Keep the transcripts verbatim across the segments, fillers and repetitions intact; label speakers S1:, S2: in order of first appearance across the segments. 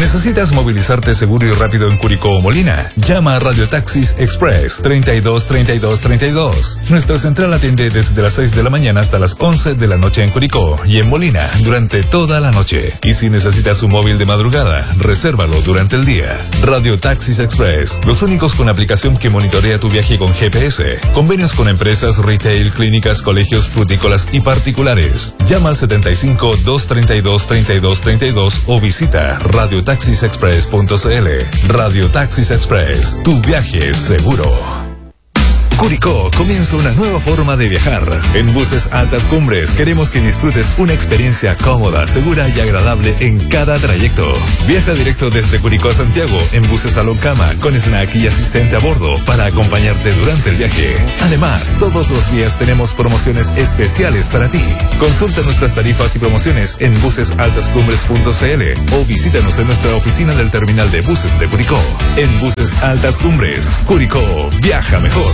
S1: ¿Necesitas movilizarte seguro y rápido en Curicó o Molina? Llama a Radio Taxis Express treinta y dos, treinta y dos, treinta y dos. Nuestra central atiende desde las seis de la mañana hasta las once de la noche en Curicó y en Molina durante toda la noche. Y si necesitas un móvil de madrugada, resérvalo durante el día. Radio Taxis Express, los únicos con aplicación que monitorea tu viaje con G P S. Convenios con empresas, retail, clínicas, colegios, frutícolas y particulares. Llama al setenta y cinco, doscientos treinta y dos, treinta y dos, treinta y dos o visita radio taxis express punto c l. Radio Taxis Express, tu viaje es seguro. Curicó comienza una nueva forma de viajar. En Buses Altas Cumbres queremos que disfrutes una experiencia cómoda, segura y agradable en cada trayecto. Viaja directo desde Curicó a Santiago en Buses Salón Cama con snack y asistente a bordo para acompañarte durante el viaje. Además, todos los días tenemos promociones especiales para ti. Consulta nuestras tarifas y promociones en buses altas cumbres punto c l o visítanos en nuestra oficina del terminal de buses de Curicó. En Buses Altas Cumbres, Curicó, viaja mejor.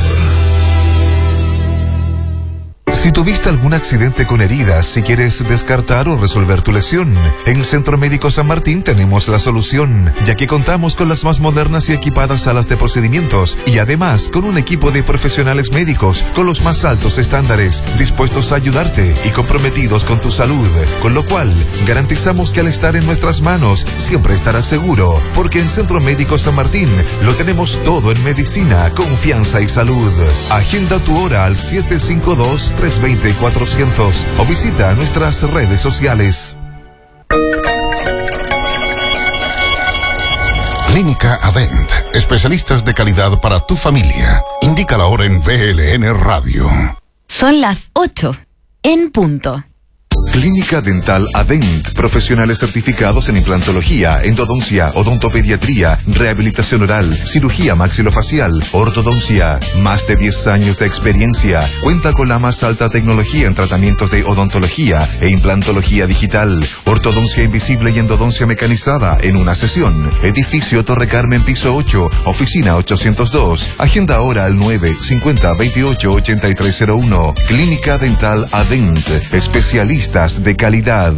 S2: Si tuviste algún accidente con heridas, si quieres descartar o resolver tu lesión, en Centro Médico San Martín tenemos la solución, ya que contamos con las más modernas y equipadas salas de procedimientos y además con un equipo de profesionales médicos con los más altos estándares, dispuestos a ayudarte y comprometidos con tu salud, con lo cual garantizamos que al estar en nuestras manos siempre estarás seguro, porque en Centro Médico San Martín lo tenemos todo en medicina, confianza y salud. Agenda tu hora al siete cinco dos, tres dos cero, cuatrocientos o visita nuestras redes sociales.
S3: Clínica Adent, especialistas de calidad para tu familia. Indica la hora en V L N Radio.
S4: Son las ocho, en punto.
S2: Clínica Dental Adent, profesionales certificados en implantología, endodoncia, odontopediatría, rehabilitación oral, cirugía maxilofacial, ortodoncia. Más de diez años de experiencia. Cuenta con la más alta tecnología en tratamientos de odontología e implantología digital, ortodoncia invisible y endodoncia mecanizada en una sesión. Edificio Torre Carmen, piso ocho, oficina ochocientos dos. Agenda ahora al nueve cincuenta, veintiocho, ochenta y tres cero uno. Clínica Dental Adent, especialistas de calidad.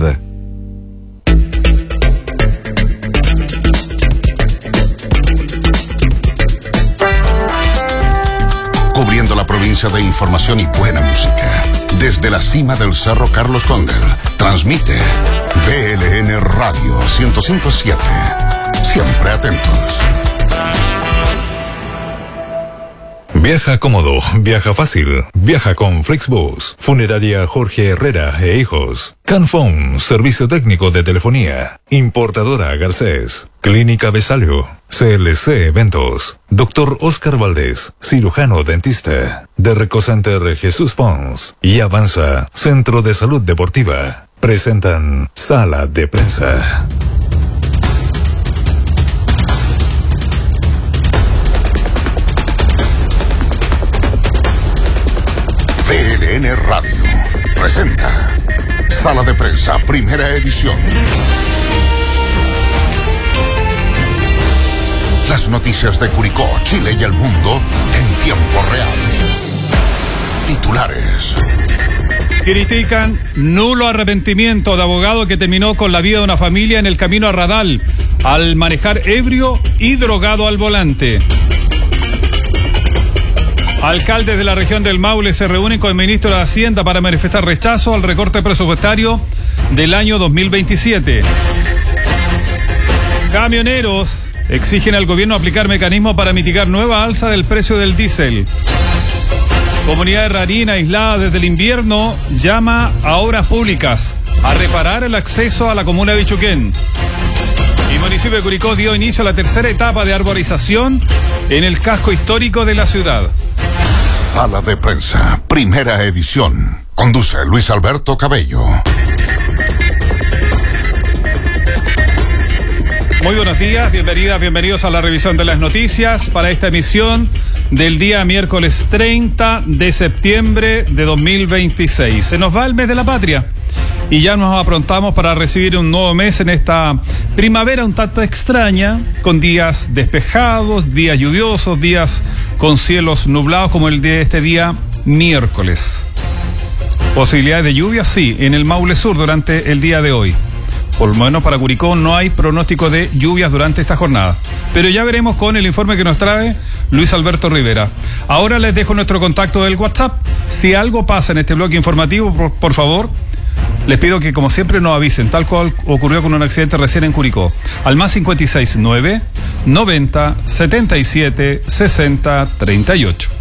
S3: Cubriendo la provincia de información y buena música. Desde la cima del Cerro Carlos Cóndel, transmite V L N Radio ciento cinco punto siete. Siempre atentos.
S1: Viaja cómodo, viaja fácil, viaja con Flixbus, Funeraria Jorge Herrera e Hijos, Canfón, Servicio Técnico de Telefonía, Importadora Garcés, Clínica Besalio, C L C Eventos, Doctor Oscar Valdés, Cirujano Dentista, Derreco Center Jesús Pons y Avanza, Centro de Salud Deportiva, presentan Sala de Prensa.
S3: V L N Radio presenta Sala de Prensa, primera edición. Las noticias de Curicó, Chile y el mundo en tiempo real. Titulares.
S5: Critican nulo arrepentimiento de abogado que terminó con la vida de una familia en el camino a Radal al manejar ebrio y drogado al volante. Alcaldes de la región del Maule se reúnen con el ministro de Hacienda para manifestar rechazo al recorte presupuestario del año dos mil veintisiete. Camioneros exigen al gobierno aplicar mecanismos para mitigar nueva alza del precio del diésel. Comunidad rarina aislada desde el invierno llama a obras públicas a reparar el acceso a la comuna de Bichuquén. Y el municipio de Curicó dio inicio a la tercera etapa de arborización en el casco histórico de la ciudad.
S3: Sala de Prensa, primera edición. Conduce Luis Alberto Cabello.
S5: Muy buenos días, bienvenidas, bienvenidos a la revisión de las noticias para esta emisión del día miércoles treinta de septiembre de dos mil veintiséis. Se nos va el mes de la patria y ya nos aprontamos para recibir un nuevo mes en esta primavera un tanto extraña, con días despejados, días lluviosos, días con cielos nublados como el de este día miércoles. Posibilidades de lluvia, sí, en el Maule Sur durante el día de hoy. Por lo menos para Curicó no hay pronóstico de lluvias durante esta jornada. Pero ya veremos con el informe que nos trae Luis Alberto Rivera. Ahora les dejo nuestro contacto del WhatsApp. Si algo pasa en este bloque informativo, por, por favor, les pido que como siempre nos avisen, tal cual ocurrió con un accidente recién en Curicó. Al más cinco seis nueve, noventa, setenta y siete, sesenta, treinta y ocho.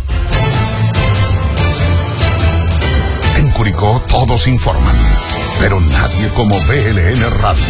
S3: En Curicó todos informan, pero nadie como B L N Radio.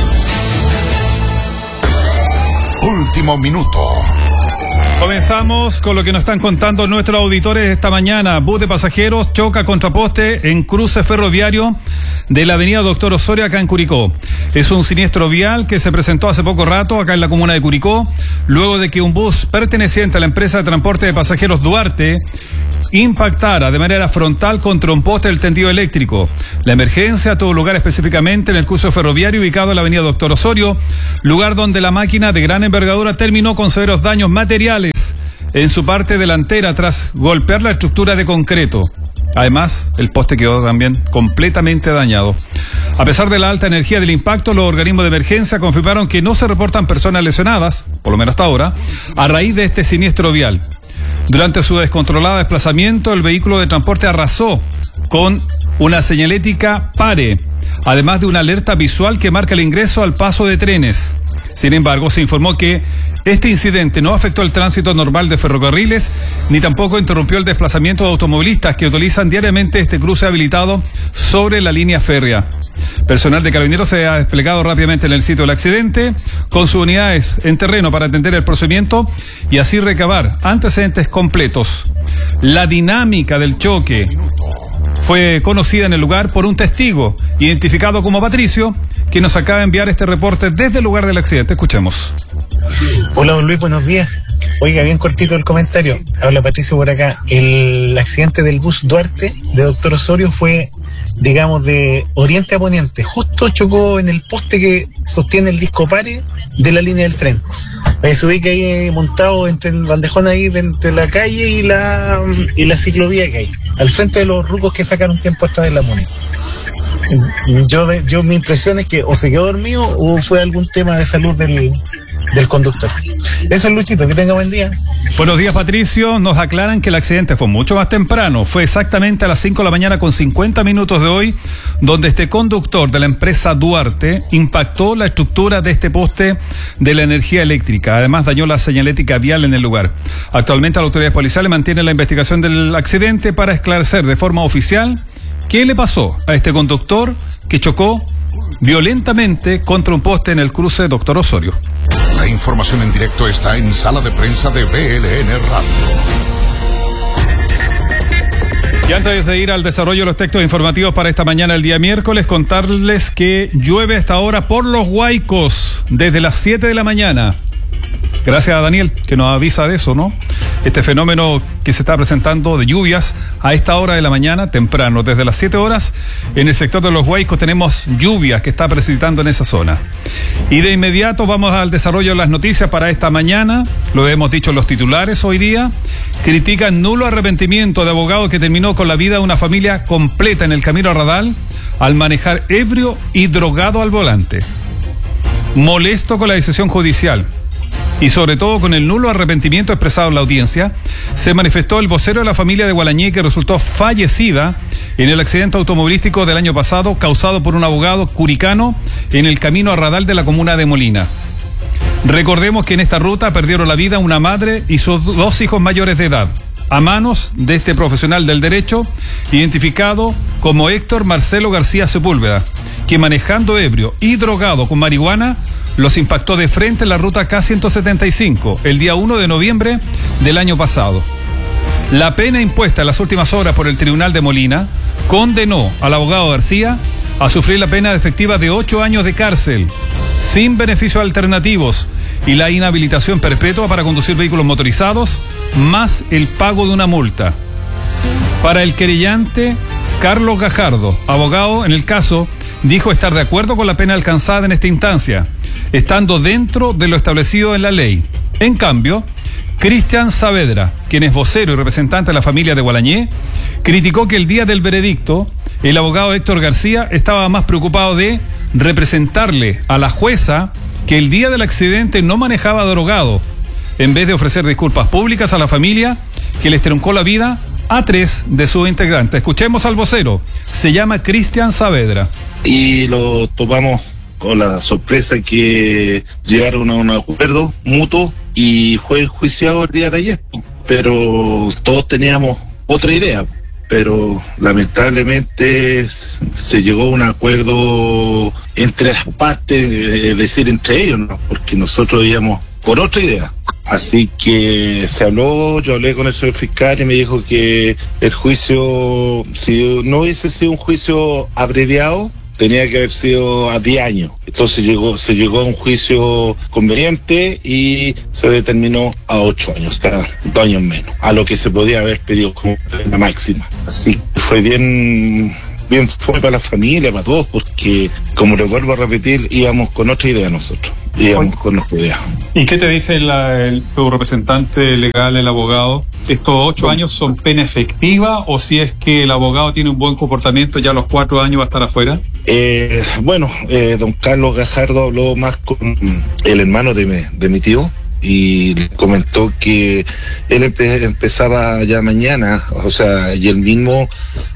S3: Último minuto.
S5: Comenzamos con lo que nos están contando nuestros auditores esta mañana. Bus de pasajeros choca contra poste en cruce ferroviario de la avenida Doctor Osorio acá en Curicó. Es un siniestro vial que se presentó hace poco rato acá en la comuna de Curicó, luego de que un bus perteneciente a la empresa de transporte de pasajeros Duarte impactara de manera frontal contra un poste del tendido eléctrico. La emergencia tuvo lugar específicamente en el cruce ferroviario ubicado en la avenida Doctor Osorio, lugar donde la máquina de gran envergadura terminó con severos daños materiales en su parte delantera tras golpear la estructura de concreto. Además, el poste quedó también completamente dañado. A pesar de la alta energía del impacto, los organismos de emergencia confirmaron que no se reportan personas lesionadas, por lo menos hasta ahora, a raíz de este siniestro vial. Durante su descontrolado desplazamiento, el vehículo de transporte arrasó con una señalética pare, además de una alerta visual que marca el ingreso al paso de trenes. Sin embargo, se informó que este incidente no afectó el tránsito normal de ferrocarriles, ni tampoco interrumpió el desplazamiento de automovilistas que utilizan diariamente este cruce habilitado sobre la línea férrea. Personal de Carabineros se ha desplegado rápidamente en el sitio del accidente, con sus unidades en terreno para atender el procedimiento y así recabar antecedentes completos. La dinámica del choque fue conocida en el lugar por un testigo, identificado como Patricio, que nos acaba de enviar este reporte desde el lugar del accidente. Escuchemos.
S6: Hola, don Luis, buenos días. Oiga, bien cortito el comentario. Habla Patricio por acá. El accidente del bus Duarte de Doctor Osorio fue, digamos, de oriente a poniente. Justo chocó en el poste que sostiene el disco pare de la línea del tren. Eh, se ubica ahí montado entre el bandejón ahí de entre la calle y la y la ciclovía que hay, al frente de los rucos que sacaron tiempo atrás de la MUNI. Yo, de, yo mi impresión es que o se quedó dormido o fue algún tema de salud del, del conductor. Eso es Luchito, que tenga buen día.
S5: Buenos días, Patricio. Nos aclaran que el accidente fue mucho más temprano. Fue exactamente a las cinco de la mañana con cincuenta minutos de hoy, donde este conductor de la empresa Duarte impactó la estructura de este poste de la energía eléctrica. Además, dañó la señalética vial en el lugar. Actualmente, las autoridades policiales mantienen la investigación del accidente para esclarecer de forma oficial qué le pasó a este conductor que chocó violentamente contra un poste en el cruce Doctor Osorio.
S3: La información en directo está en Sala de Prensa de B L N Radio.
S5: Y antes de ir al desarrollo de los textos informativos para esta mañana, el día miércoles, contarles que llueve hasta ahora por los Huaicos desde las siete de la mañana. Gracias a Daniel, que nos avisa de eso, ¿no? Este fenómeno que se está presentando de lluvias a esta hora de la mañana, temprano, desde las siete horas, en el sector de los Huaicos tenemos lluvias que está precipitando en esa zona. Y de inmediato vamos al desarrollo de las noticias para esta mañana. Lo hemos dicho en los titulares hoy día. Critican nulo arrepentimiento de abogado que terminó con la vida de una familia completa en el camino a Radal al manejar ebrio y drogado al volante. Molesto con la decisión judicial y sobre todo con el nulo arrepentimiento expresado en la audiencia, se manifestó el vocero de la familia de Gualañé, que resultó fallecida en el accidente automovilístico del año pasado causado por un abogado curicano en el camino a Radal de la comuna de Molina. Recordemos que en esta ruta perdieron la vida una madre y sus dos hijos mayores de edad, a manos de este profesional del derecho, identificado como Héctor Marcelo García Sepúlveda, que manejando ebrio y drogado con marihuana, los impactó de frente en la ruta K ciento setenta y cinco, el día uno de noviembre del año pasado. La pena impuesta en las últimas horas por el Tribunal de Molina condenó al abogado García a sufrir la pena efectiva de ocho años de cárcel, sin beneficios alternativos, y la inhabilitación perpetua para conducir vehículos motorizados, más el pago de una multa. Para el querellante, Carlos Gajardo, abogado en el caso, dijo estar de acuerdo con la pena alcanzada en esta instancia, estando dentro de lo establecido en la ley. En cambio, Cristian Saavedra, quien es vocero y representante de la familia de Gualañé, criticó que el día del veredicto, el abogado Héctor García estaba más preocupado de representarle a la jueza que el día del accidente no manejaba drogado, en vez de ofrecer disculpas públicas a la familia que les truncó la vida a tres de sus integrantes. Escuchemos al vocero, se llama Cristian Saavedra.
S7: Y lo tomamos con la sorpresa que llegaron a un acuerdo mutuo y fue enjuiciado el día de ayer, pero todos teníamos otra idea, pero lamentablemente se llegó a un acuerdo entre las partes, es decir, entre ellos, ¿no? Porque nosotros íbamos por otra idea. Así que se habló, yo hablé con el señor fiscal y me dijo que el juicio, si no hubiese sido un juicio abreviado, tenía que haber sido a diez años. Entonces llegó, se llegó a un juicio conveniente y se determinó a ocho años, o sea, dos años menos, a lo que se podía haber pedido como pena máxima. Así que fue bien, bien fue para la familia, para todos, porque, como le vuelvo a repetir, íbamos con otra idea nosotros, íbamos con otra idea.
S8: ¿Y qué te dice la, el, tu representante legal, el abogado? ¿Estos ocho bueno, años son pena efectiva o si es que el abogado tiene un buen comportamiento ya a los cuatro años va a estar afuera?
S7: Eh, bueno, eh, don Carlos Gajardo habló más con el hermano de mi, de mi tío y le comentó que él empe, empezaba ya mañana, o sea, y él mismo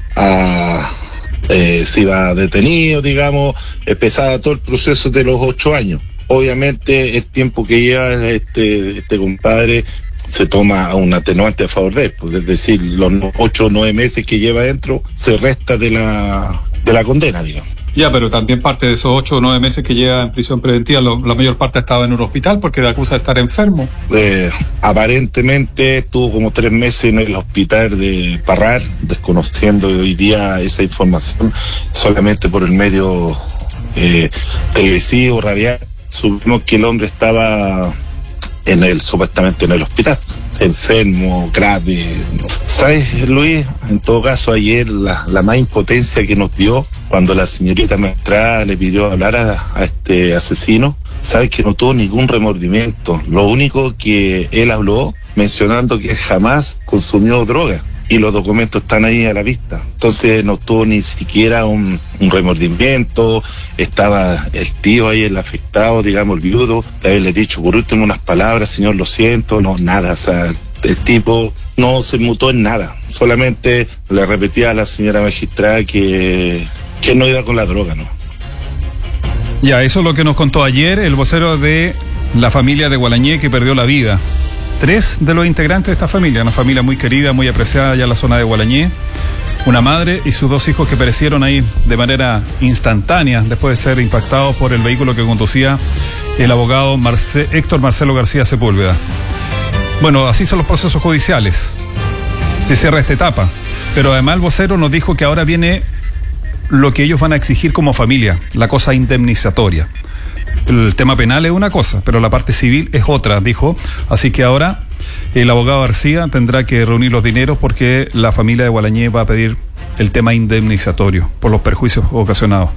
S7: a... Eh, se iba detenido, digamos, empezaba todo el proceso de los ocho años. Obviamente el tiempo que lleva este, este compadre se toma un atenuante a favor de él, pues, es decir, los ocho o nueve meses que lleva adentro se resta de la de la condena, digamos.
S8: Ya, pero también parte de esos ocho o nueve meses que lleva en prisión preventiva, lo, la mayor parte estaba en un hospital porque le acusa de estar enfermo.
S7: Eh, aparentemente estuvo como tres meses en el hospital de Parral, desconociendo hoy día esa información solamente por el medio eh, televisivo, radial. Supimos que el hombre estaba en el, supuestamente en el hospital, enfermo, grave. ¿Sabes, Luis? En todo caso, ayer la, la más impotencia que nos dio cuando la señorita magistrada le pidió hablar a, a este asesino, sabes que no tuvo ningún remordimiento. Lo único que él habló mencionando que jamás consumió droga. Y los documentos están ahí a la vista. Entonces no tuvo ni siquiera un, un remordimiento. Estaba el tío ahí, el afectado, digamos, el viudo, de haberle dicho por último unas palabras, señor, lo siento, no, nada. O sea, el tipo no se mutó en nada. Solamente le repetía a la señora magistrada que, que no iba con la droga, ¿no?
S5: Ya, eso es lo que nos contó ayer el vocero de la familia de Gualañé que perdió la vida. Tres de los integrantes de esta familia, una familia muy querida, muy apreciada allá en la zona de Gualañé, una madre y sus dos hijos que perecieron ahí de manera instantánea después de ser impactados por el vehículo que conducía el abogado Marce- Héctor Marcelo García Sepúlveda. Bueno, así son los procesos judiciales, se cierra esta etapa, pero además el vocero nos dijo que ahora viene lo que ellos van a exigir como familia, la cosa indemnizatoria. El tema penal es una cosa, pero la parte civil es otra, dijo. Así que ahora el abogado García tendrá que reunir los dineros porque la familia de Gualañé va a pedir el tema indemnizatorio por los perjuicios ocasionados.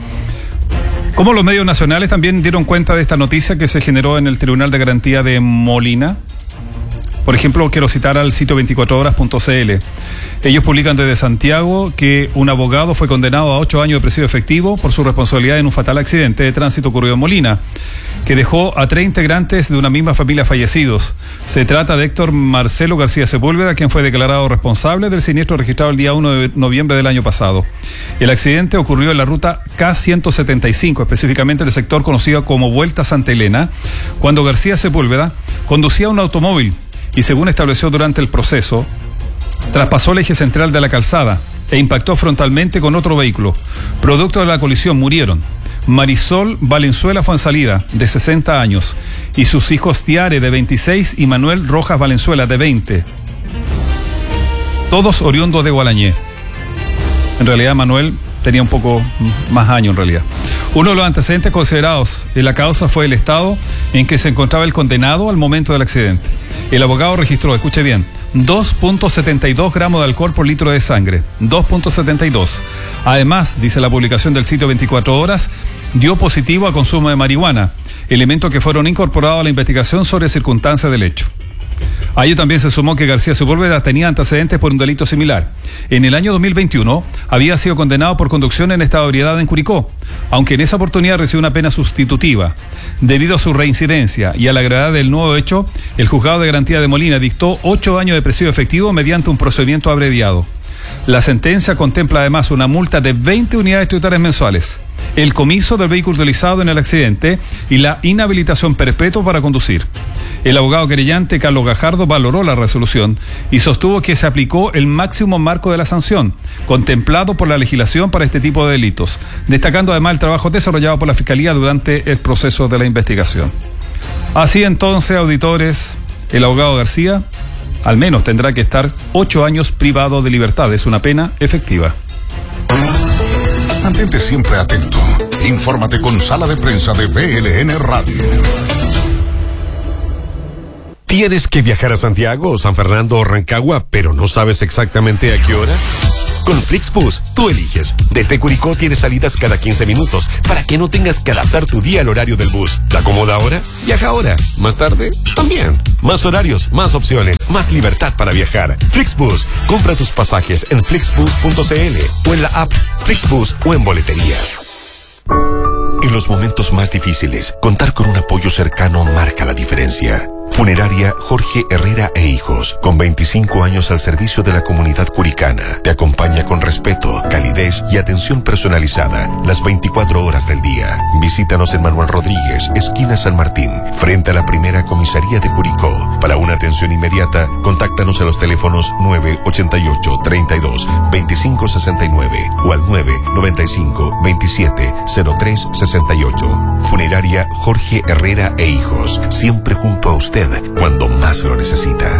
S5: Como los medios nacionales también dieron cuenta de esta noticia que se generó en el Tribunal de Garantía de Molina. Por ejemplo, quiero citar al sitio veinticuatro horas punto c l. Ellos publican desde Santiago que un abogado fue condenado a ocho años de presidio efectivo por su responsabilidad en un fatal accidente de tránsito ocurrido en Molina, que dejó a tres integrantes de una misma familia fallecidos. Se trata de Héctor Marcelo García Sepúlveda, quien fue declarado responsable del siniestro registrado el día uno de noviembre del año pasado. El accidente ocurrió en la ruta K ciento setenta y cinco, específicamente en el sector conocido como Vuelta Santa Elena, cuando García Sepúlveda conducía un automóvil y, según estableció durante el proceso, traspasó el eje central de la calzada e impactó frontalmente con otro vehículo. Producto de la colisión murieron Marisol Valenzuela Fuensalida, de sesenta años, y sus hijos Tiare, de veintiséis, y Manuel Rojas Valenzuela, de veinte. Todos oriundos de Gualañé. En realidad Manuel tenía un poco más años en realidad. Uno de los antecedentes considerados en la causa fue el estado en que se encontraba el condenado al momento del accidente. El abogado registró, escuche bien, dos punto setenta y dos gramos de alcohol por litro de sangre, dos punto setenta y dos. Además, dice la publicación del sitio veinticuatro horas, dio positivo a consumo de marihuana, elementos que fueron incorporados a la investigación sobre circunstancias del hecho. A ello también se sumó que García Sepúlveda tenía antecedentes por un delito similar. En el año dos mil veintiuno había sido condenado por conducción en estado de ebriedad en Curicó, aunque en esa oportunidad recibió una pena sustitutiva. Debido a su reincidencia y a la gravedad del nuevo hecho, el juzgado de garantía de Molina dictó ocho años de presidio efectivo mediante un procedimiento abreviado. La sentencia contempla además una multa de veinte unidades tributarias mensuales, el comiso del vehículo utilizado en el accidente y la inhabilitación perpetua para conducir. El abogado querellante Carlos Gajardo valoró la resolución y sostuvo que se aplicó el máximo marco de la sanción, contemplado por la legislación para este tipo de delitos, destacando además el trabajo desarrollado por la Fiscalía durante el proceso de la investigación. Así entonces, auditores, el abogado García al menos tendrá que estar ocho años privado de libertad. Es una pena efectiva.
S3: Mantente siempre atento. Infórmate con Sala de Prensa de V L N Radio.
S9: ¿Tienes que viajar a Santiago, San Fernando o Rancagua, pero no sabes exactamente a qué hora? Con Flixbus, tú eliges. Desde Curicó tienes salidas cada quince minutos para que no tengas que adaptar tu día al horario del bus. ¿Te acomoda ahora? Viaja ahora. ¿Más tarde? También. Más horarios, más opciones, más libertad para viajar. Flixbus. Compra tus pasajes en flixbus punto c l o en la app Flixbus o en boleterías. En los momentos más difíciles, contar con un apoyo cercano marca la diferencia. Funeraria Jorge Herrera e Hijos, con veinticinco años al servicio de la comunidad curicana, te acompaña con respeto, calidez y atención personalizada las veinticuatro horas del día. Visítanos en Manuel Rodríguez, esquina San Martín, frente a la primera comisaría de Curicó. Para una atención inmediata, contáctanos a los teléfonos nueve ochenta y ocho, treinta y dos, veinticinco sesenta y nueve o al nueve noventa y cinco, veintisiete, cero tres sesenta y ocho. Funeraria Jorge Herrera e Hijos, siempre junto a usted cuando más lo necesita.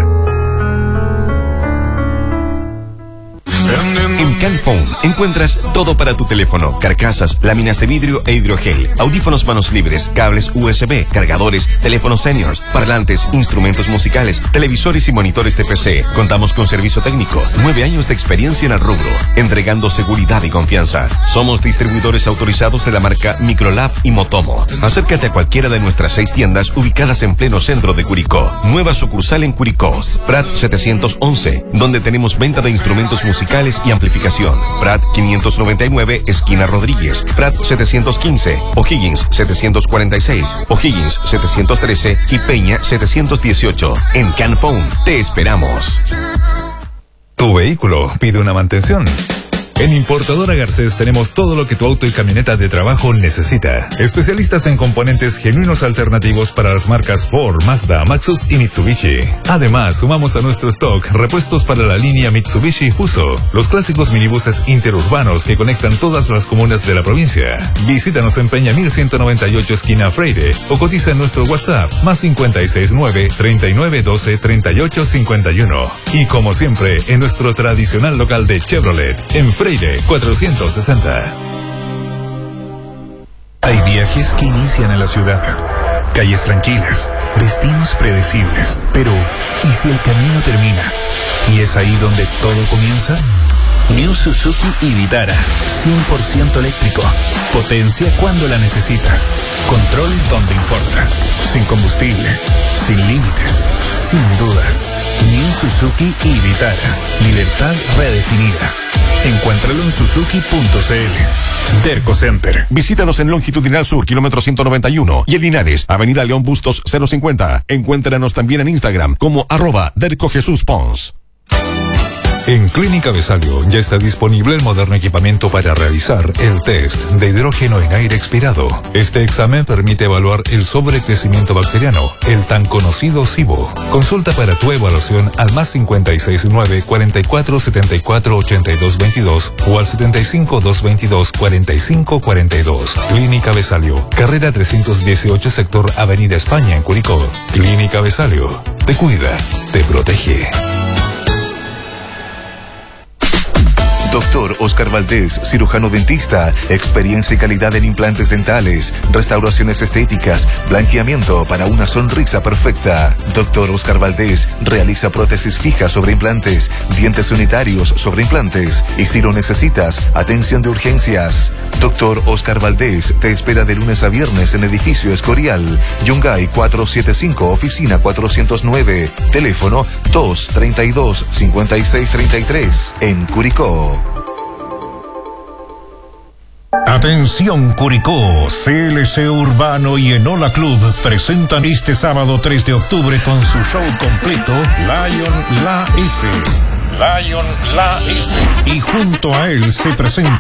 S9: En Canphone encuentras todo para tu teléfono: carcasas, láminas de vidrio e hidrogel, audífonos manos libres, cables U S B, cargadores, teléfonos seniors, parlantes, instrumentos musicales, televisores y monitores de P C. Contamos con servicio técnico, nueve años de experiencia en el rubro, entregando seguridad y confianza. Somos distribuidores autorizados de la marca Microlab y Motomo. Acércate a cualquiera de nuestras seis tiendas ubicadas en pleno centro de Curicó. Nueva sucursal en Curicó, Prat setecientos once, donde tenemos venta de instrumentos musicales y amplificación. Prat quinientos noventa y nueve, esquina Rodríguez. Prat setecientos quince, O'Higgins setecientos cuarenta y seis, O'Higgins setecientos trece y Peña setecientos dieciocho. En Canphone te esperamos.
S1: Tu vehículo pide una mantención. En Importadora Garcés tenemos todo lo que tu auto y camioneta de trabajo necesita. Especialistas en componentes genuinos alternativos para las marcas Ford, Mazda, Maxus y Mitsubishi. Además, sumamos a nuestro stock repuestos para la línea Mitsubishi Fuso, los clásicos minibuses interurbanos que conectan todas las comunas de la provincia. Visítanos en Peña mil ciento noventa y ocho, esquina Freire, o cotiza en nuestro WhatsApp, más cincuenta y seis nueve, treinta y nueve doce, treinta y ocho cincuenta y uno. Y como siempre, en nuestro tradicional local de Chevrolet, en Freire cuatrocientos sesenta.
S10: Hay viajes que inician en la ciudad, calles tranquilas, destinos predecibles, pero ¿y si el camino termina? ¿Y es ahí donde todo comienza? New Suzuki y Vitara, cien por ciento eléctrico, potencia cuando la necesitas, control donde importa, sin combustible, sin límites, sin dudas. New Suzuki y Vitara, libertad redefinida. Encuéntralo en suzuki punto c l. Derco Center.
S9: Visítanos en Longitudinal Sur, kilómetro ciento noventa y uno, y en Linares, Avenida León Bustos cero cincuenta. Encuéntranos también en Instagram como arroba Derco Jesús Pons.
S1: En Clínica Besalio ya está disponible el moderno equipamiento para realizar el test de hidrógeno en aire expirado. Este examen permite evaluar el sobrecrecimiento bacteriano, el tan conocido SIBO. Consulta para tu evaluación al más cincuenta y seis nueve, cuarenta y cuatro, setenta y cuatro, ochenta y dos veintidós o al setenta y cinco, doscientos veintidós, cuarenta y cinco cuarenta y dos. Clínica Besalio, carrera trescientos dieciocho, sector Avenida España en Curicó. Clínica Besalio, te cuida, te protege.
S2: Doctor Oscar Valdés, cirujano dentista, experiencia y calidad en implantes dentales, restauraciones estéticas, blanqueamiento para una sonrisa perfecta. Doctor Oscar Valdés realiza prótesis fijas sobre implantes, dientes unitarios sobre implantes y si lo necesitas, atención de urgencias. Doctor Oscar Valdés te espera de lunes a viernes en edificio Escorial, Yungay cuatrocientos setenta y cinco, oficina cuatrocientos nueve, teléfono dos treinta y dos, cincuenta y seis treinta y tres, en Curicó.
S11: Atención Curicó, C L C Urbano y Enola Club presentan este sábado tres de octubre con su show completo Lion La F. Lion La F. Y junto a él se presenta